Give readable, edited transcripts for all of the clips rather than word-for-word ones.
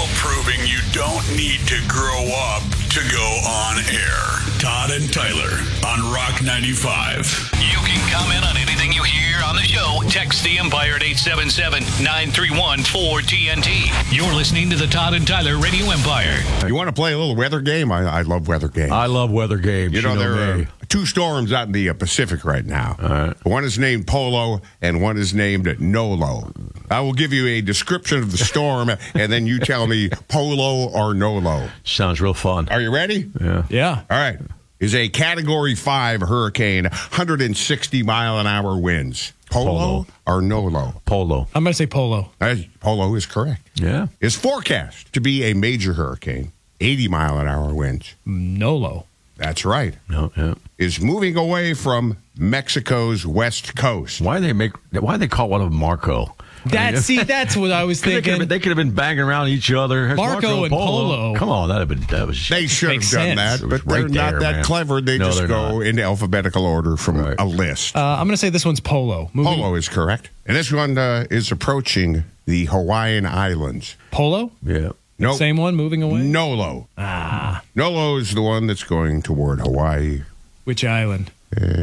Still proving you don't need to grow up to go on air. Todd and Tyler on Rock 95. You can comment on anything you hear on the show. Text the Empire at 877-931-4TNT. You're listening to the Todd and Tyler Radio Empire. You want to play a little weather game? I love weather games. I love weather games. You know, there are two storms out in the Pacific right now. All right. One is named Polo, and one is named Nolo. I will give you a description of the storm, and then you tell me Polo or Nolo. Sounds real fun. Are you ready? Yeah. All right. Is a Category 5 hurricane, 160-mile-an-hour winds. Polo or Nolo? Polo. I'm going to say Polo. Polo is correct. Yeah. Is forecast to be a major hurricane, 80-mile-an-hour winds. Nolo. That's right. No, yeah. Is moving away from Mexico's west coast. Why they call one of them Marco? That's what I was thinking. They could have been banging around each other. There's Marco and Polo. Come on, that was. They should have done that, It was but they're right not there, that man. clever. They No, just they're go not. into alphabetical order from Right. a list. I'm going to say this one's Polo. Polo is correct. And this one is approaching the Hawaiian Islands. Polo? Yeah. Nope. Same one moving away? Nolo. Nolo is the one that's going toward Hawaii. Which island?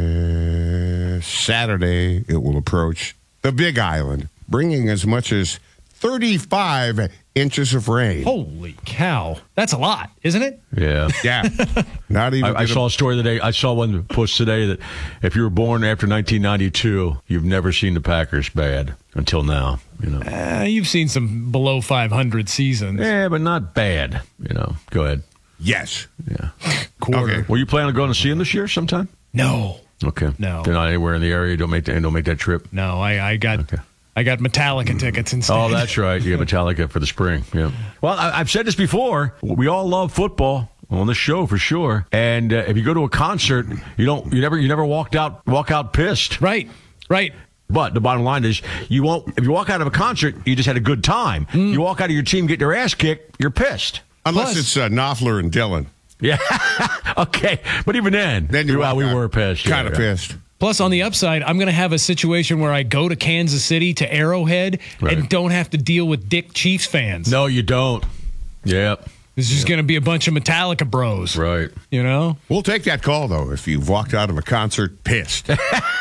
Saturday, it will approach the Big Island, bringing as much as 35 inches of rain. Holy cow. That's a lot, isn't it? Yeah. Yeah. Not even. I saw a story today. I saw one post today that if you were born after 1992, you've never seen the Packers bad until now. You know. You've seen some below 500 seasons. Yeah, but not bad. You know. Go ahead. Yes. Yeah. Quarter. Okay. Were you planning on going to see them this year sometime? No. Okay. No. They're not anywhere in the area. Don't make that trip. No, I got Metallica tickets instead. Oh, that's right. You have Metallica for the spring. Yeah. Well, I've said this before. We all love football on the show for sure. And if you go to a concert, you never walk out pissed. Right. But the bottom line is, if you walk out of a concert, you just had a good time. You walk out of your team, get your ass kicked, you're pissed. Unless Plus- it's Knopfler and Dylan. Yeah. Okay. But even then Then you we were pissed. Kind of Yeah. pissed. Plus, on the upside, I'm going to have a situation where I go to Kansas City to Arrowhead Right. and don't have to deal with Dick Chiefs fans. No, you don't. Yeah. It's just going to be a bunch of Metallica bros. Right. You know? We'll take that call, though, if you've walked out of a concert pissed.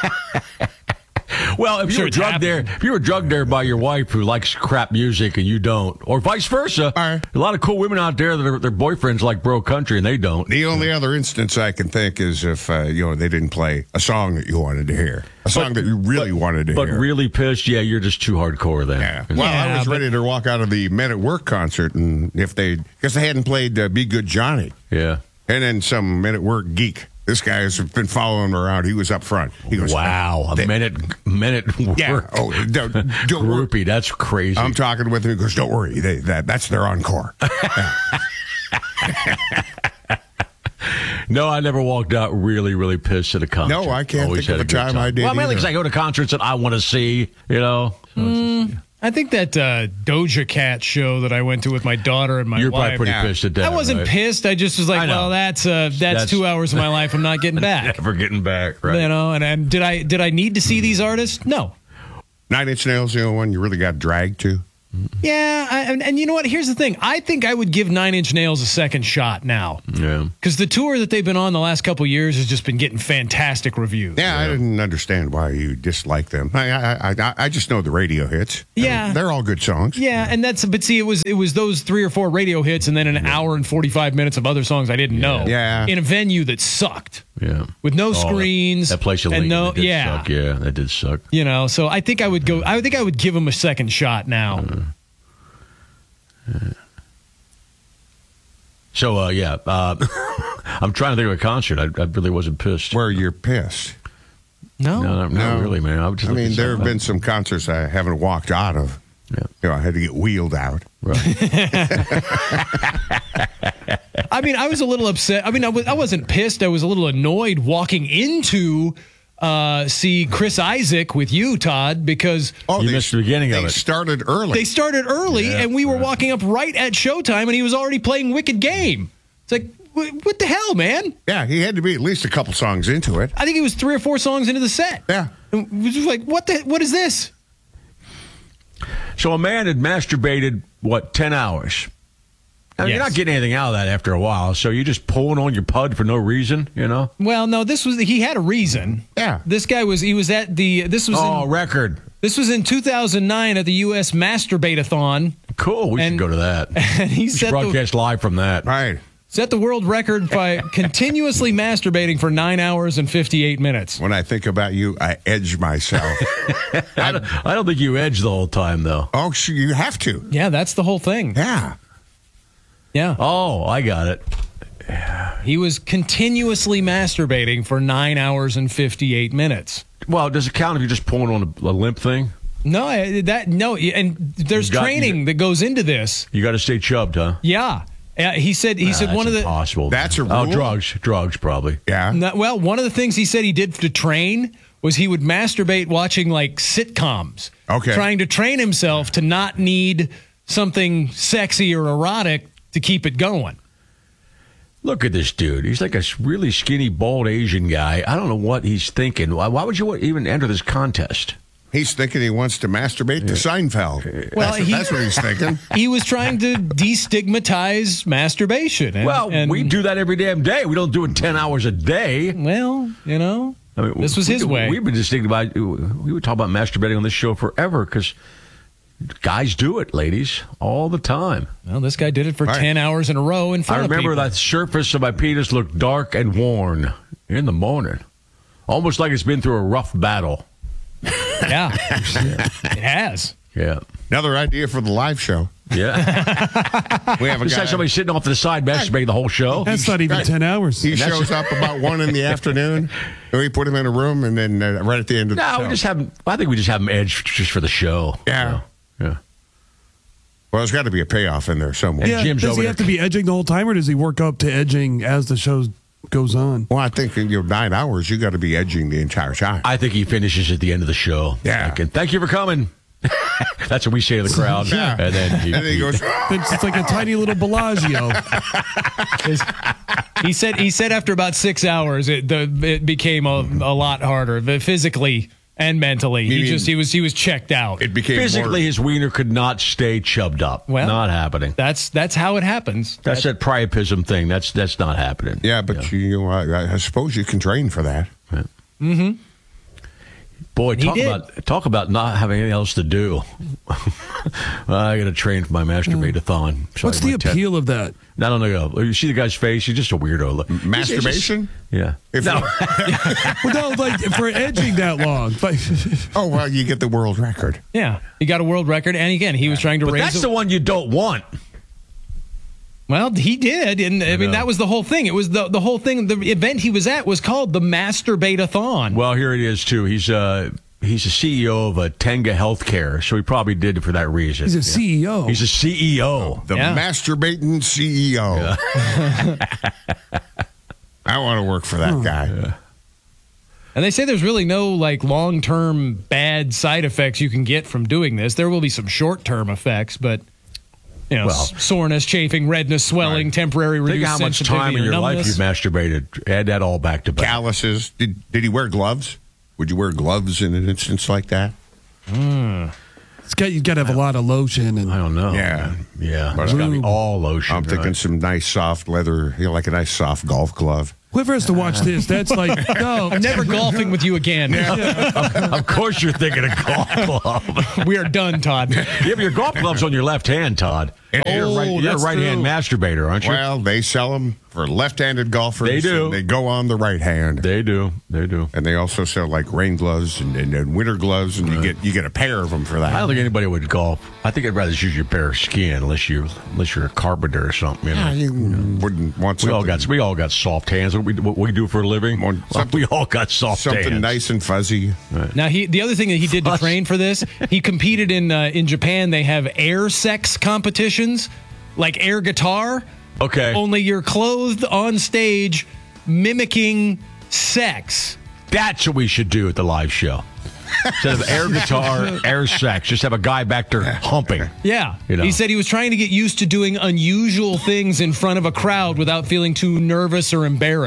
Well, if you Sure, were it's drugged there, happened. if you were drugged there by your wife who likes crap music and you don't, or vice versa, right. a lot of cool women out there that their boyfriends like bro country and they don't. The only other instance I can think is if they didn't play a song that you wanted to hear, a song that you really wanted to But hear. really pissed, yeah, you're just too hardcore then. Yeah. Well, I was ready to walk out of the Men at Work concert, and because they hadn't played "Be Good Johnny," Yeah. and then some Men at Work geek. This guy has been following him around. He was up front. He goes, Wow, a minute Yeah. work. Oh, don't worry. Groupie, that's crazy. I'm talking with him. He goes, "Don't worry. That's their encore." No, I never walked out really, really pissed at a concert. No, I can't Always think of had a good time I did Well, mainly either. because I go to concerts that I want to see, you know. I think that Doja Cat show that I went to with my daughter and my You're wife. probably pretty pissed at that. I wasn't right? pissed. I just was like, I know. well, that's 2 hours of my life I'm not getting back. Never getting back, right? You know, and did I need to see these artists? No. 9 Inch Nails, the only one you really got dragged to. Yeah, and you know what? Here's the thing. I think I would give 9 Inch Nails a second shot now. Yeah. Because the tour that they've been on the last couple of years has just been getting fantastic reviews. Yeah, I didn't understand why you dislike them. I just know the radio hits. Yeah. They're all good songs. Yeah, and but see, it was those 3 or 4 radio hits and then an hour and 45 minutes of other songs I didn't know. Yeah. In a venue that sucked. Yeah. With no screens. That place in and Lincoln, no, that did yeah. suck. Yeah, that did suck. You know, so I think I would go. I think I would give them a second shot now. So, I'm trying to think of a concert. I really wasn't pissed. Where you're pissed. No, No, not really, man. I, I mean, there have been some concerts I haven't walked out of. Yeah. I had to get wheeled out. Right. I mean, I was a little upset. I mean, I wasn't pissed. I was a little annoyed walking into see Chris Isaac with you, Todd, because You missed the beginning of it. They started early. they started early and we were walking up right at showtime and he was already playing Wicked Game. It's like, what the hell, man? Yeah, he had to be at least a couple songs into it. I think he was 3 or 4 songs into the set. Yeah. And we was just like, what is this? So a man had masturbated, 10 hours? I mean, Yes. you're not getting anything out of that after a while, so you're just pulling on your pud for no reason, you know? Well, no, he had a reason. Yeah. This guy was at Record. this was in 2009 at the U.S. Masturbate-a-thon, Cool. We should go to that. and he We should set broadcast live from that. Right. the world record by continuously masturbating for 9 hours and 58 minutes. When I think about you, I edge myself. I don't think you edged the whole time, though. Oh, you have to. Yeah, that's the whole thing. Yeah. Yeah. Oh, I got it. He was continuously masturbating for 9 hours and 58 minutes. Well, does it count if you're just pulling on a limp thing? No, and there's training that goes into this. You got to stay chubbed, huh? Yeah. He said That's one of the impossible. That's a Oh, rule? drugs probably. Yeah. one of the things he said he did to train was he would masturbate watching like sitcoms. Okay. Trying to train himself to not need something sexy or erotic to keep it going. Look at this dude. He's like a really skinny, bald Asian guy. I don't know what he's thinking. Why would you even enter this contest? He's thinking he wants to masturbate to Seinfeld. Well, That's what he's thinking. He was trying to destigmatize masturbation. And we do that every damn day. We don't do it 10 hours a day. Well, I mean, this was his way. We've been we would talk about masturbating on this show forever because guys do it, ladies, all the time. Well, this guy did it for Right. 10 hours in a row in front I of remember people. that surface of my penis looked dark and worn in the morning, almost like it's been through a rough battle. Yeah, it has. Yeah. Another idea for the live show. Yeah. We have a Just guy. have somebody sitting off to the side masturbating the whole show. That's not even Right. 10 hours. He shows up about 1 in the afternoon. And we put him in a room, and then right at the end of the No, show. we just have him. I think we just have him edged just for the show. Yeah. Yeah. Well, there's got to be a payoff in there somewhere. Yeah, Jim's does over he there. have to be edging the whole time, or does he work up to edging as the show goes on? Well, I think in your 9 hours, you got to be edging the entire time. I think he finishes at the end of the show. Yeah. Like, thank you for coming. That's what we say to the crowd. Yeah. And then he goes, It's like a tiny little Bellagio. He said after about 6 hours, it became a lot harder, physically and mentally. He was checked out. it became physically, more, his wiener could not stay chubbed up. Well, not happening. That's how it happens. That's that priapism thing. That's not happening. Yeah, but I suppose you can train for that. Boy, did. talk about not having anything else to do. Well, I got to train for my masturbate-a-thon. So What's I the went 10 appeal of that? I don't know. You see the guy's face? He's just a weirdo. Masturbation? Yeah. If No. Well, no, like for edging that long. Oh, well, you get the world record. Yeah, he got a world record, and again, he was trying to But raise. that's the one you don't want. Well, he did, and I mean know. that was the whole thing. It was the whole thing. The event he was at was called the Masturbate-a-thon. Well, here it is, too. He's a CEO of Tenga Healthcare, so he probably did it for that reason. He's a CEO. He's a CEO. The Yeah. masturbating CEO. I want to work for that guy. And they say there's really no like long-term bad side effects you can get from doing this. There will be some short-term effects, but Well- soreness, chafing, redness, swelling, temporary Think reduced of how much sensitivity time in or your life numbness. you've masturbated. Add that all back to back. Calluses. Did he wear gloves? Would you wear gloves in an instance like that? You got to have a lot of lotion and I don't know. Yeah. Yeah. It's got to be Lube. all lotion. I'm thinking right? some nice soft leather, like a nice soft golf glove. whoever has to watch this. That's like no. I'm never golfing with you again. Of course you're thinking of golf club. We are done, Todd. You have your golf gloves on your left hand, Todd. You're a that's right-hand true. masturbator, aren't you? Well, they sell them for left-handed golfers. They do. And they go on the right hand. They do. They do. And they also sell like rain gloves and winter gloves, and you get a pair of them for that. I don't think anybody would golf. I think I'd rather use your pair of skin unless you're a carpenter or something. You know? You wouldn't want We something, all got soft hands. What we do for a living? Or something- We all got soft something hands. nice and fuzzy. Now, the other thing that he did to train for this, he competed in Japan. They have air sex competitions, like air guitar. Okay. Only you're clothed on stage, mimicking sex. That's what we should do at the live show. Instead of air guitar, air sex, just have a guy back there humping. Yeah. You know. He said he was trying to get used to doing unusual things in front of a crowd without feeling too nervous or embarrassed.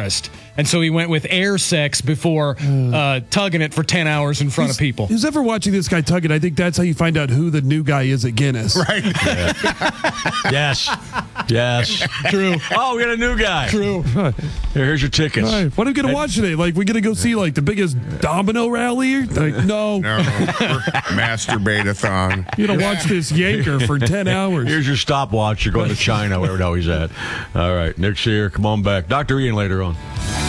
And so he went with air sex before tugging it for 10 hours in front of people. Who's ever watching this guy tug it? I think that's how you find out who the new guy is at Guinness. Right. Yes. True. Oh, we got a new guy. True. Here's your tickets. All right. What are we going to watch today? Like, we going to go see, like, the biggest domino rally? Like, no. No, masturbate-a-thon. You're going to watch this yanker for 10 hours. Here's your stopwatch. You're going to China, wherever the hell he's at. All right, Nick's here. Come on back. Dr. Ian later on.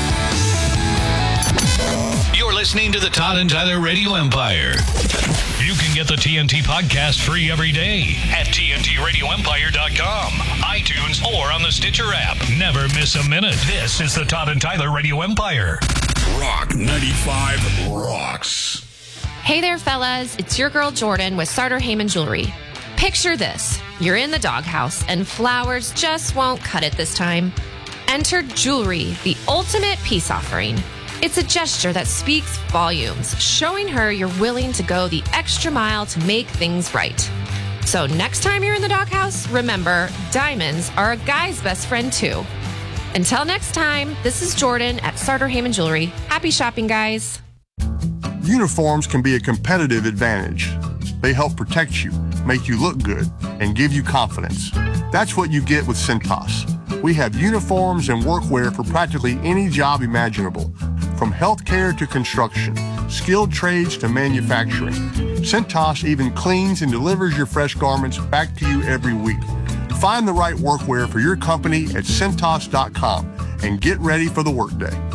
You're listening to the Todd and Tyler Radio Empire. You can get the TNT podcast free every day at TNTRadioEmpire.com, iTunes, or on the Stitcher app. Never miss a minute. This is the Todd and Tyler Radio Empire. Rock 95 rocks. Hey there, fellas. It's your girl Jordan with Sartor Heyman Jewelry. Picture this. You're in the doghouse and flowers just won't cut it this time. Enter jewelry, the ultimate peace offering. It's a gesture that speaks volumes, showing her you're willing to go the extra mile to make things right. So next time you're in the doghouse, remember, diamonds are a guy's best friend too. Until next time, this is Jordan at Sartor Heyman Jewelry. Happy shopping, guys. Uniforms can be a competitive advantage. They help protect you, make you look good, and give you confidence. That's what you get with Cintas. We have uniforms and workwear for practically any job imaginable, from healthcare to construction, skilled trades to manufacturing. Cintas even cleans and delivers your fresh garments back to you every week. Find the right workwear for your company at Cintas.com and get ready for the workday.